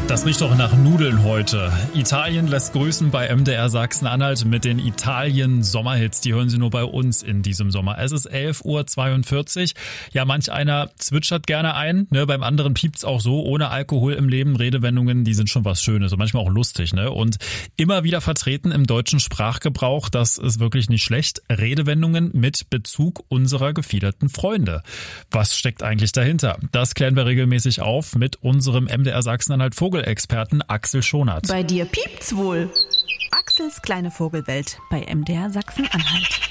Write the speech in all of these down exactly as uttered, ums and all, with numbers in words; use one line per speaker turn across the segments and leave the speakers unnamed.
Das riecht doch nach Nudeln heute. Italien lässt grüßen bei M D R Sachsen-Anhalt mit den Italien-Sommerhits. Die hören Sie nur bei uns in diesem Sommer. Es ist elf Uhr zweiundvierzig. Ja, manch einer zwitschert gerne ein, ne? Beim anderen piept's auch so. Ohne Alkohol im Leben, Redewendungen, die sind schon was Schönes und manchmal auch lustig, ne? Und immer wieder vertreten im deutschen Sprachgebrauch, das ist wirklich nicht schlecht, Redewendungen mit Bezug unserer gefiederten Freunde. Was steckt eigentlich dahinter? Das klären wir regelmäßig auf mit unserem M D R Sachsen-Anhalt Vogelexperten Axel Schonert.
Bei dir piept's wohl. Axels kleine Vogelwelt bei M D R Sachsen-Anhalt.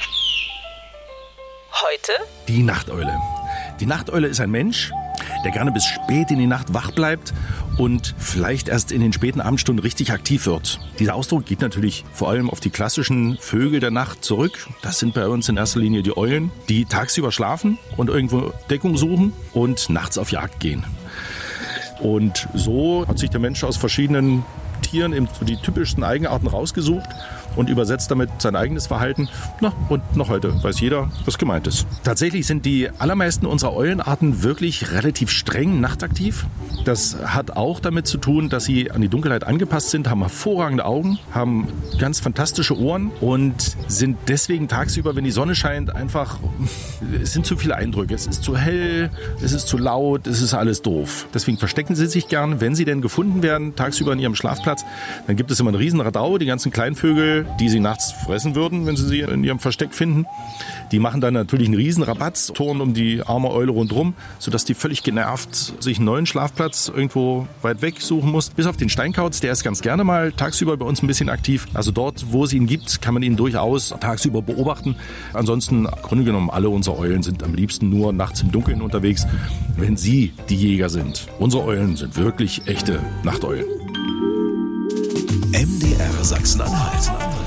Heute?
Die Nachteule. Die Nachteule ist ein Mensch, der gerne bis spät in die Nacht wach bleibt und vielleicht erst in den späten Abendstunden richtig aktiv wird. Dieser Ausdruck geht natürlich vor allem auf die klassischen Vögel der Nacht zurück. Das sind bei uns in erster Linie die Eulen, die tagsüber schlafen und irgendwo Deckung suchen und nachts auf Jagd gehen. Und so hat sich der Mensch aus verschiedenen Tieren eben so die typischsten Eigenarten rausgesucht und übersetzt damit sein eigenes Verhalten. Na, und noch heute weiß jeder, was gemeint ist. Tatsächlich sind die allermeisten unserer Eulenarten wirklich relativ streng nachtaktiv. Das hat auch damit zu tun, dass sie an die Dunkelheit angepasst sind, haben hervorragende Augen, haben ganz fantastische Ohren und sind deswegen tagsüber, wenn die Sonne scheint, einfach, es sind zu viele Eindrücke. Es ist zu hell, es ist zu laut, es ist alles doof. Deswegen verstecken sie sich gern. Wenn sie denn gefunden werden, tagsüber in ihrem Schlafplatz, dann gibt es immer einen riesen Radau. Die ganzen kleinen Vögel, die sie nachts fressen würden, wenn sie sie in ihrem Versteck finden, die machen dann natürlich einen riesen Rabatz, turnen um die arme Eule rundherum, sodass die völlig genervt sich einen neuen Schlafplatz irgendwo weit weg suchen muss. Bis auf den Steinkauz, der ist ganz gerne mal tagsüber bei uns ein bisschen aktiv. Also dort, wo es ihn gibt, kann man ihn durchaus tagsüber beobachten. Ansonsten, im Grunde genommen, alle unsere Eulen sind am liebsten nur nachts im Dunkeln unterwegs, wenn sie die Jäger sind. Unsere Eulen sind wirklich echte Nachteulen.
M D R Sachsen-Anhalt.